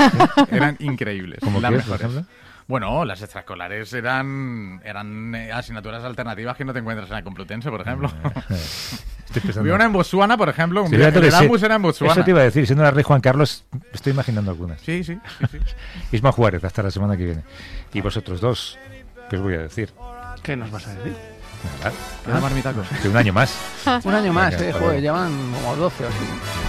Eran increíbles. ¿Cómo las qué, mejores. por ejemplo? Bueno, las extraescolares eran asignaturas alternativas que no te encuentras en la Complutense, por ejemplo. Estoy pensando. Había una en Botswana, por ejemplo. Un Sí, viaje fíjate de que sí. Erasmus era en Botswana. Eso te iba a decir, siendo la Rey Juan Carlos, estoy imaginando algunas. Sí. Isma Juárez, hasta la semana que viene. Y vosotros dos, ¿qué os voy a decir? ¿Qué nos vas a decir? Nada, Queda marmitacos. que un año más. Un año más, Venga, hasta joder, luego. llevan como 12 o así.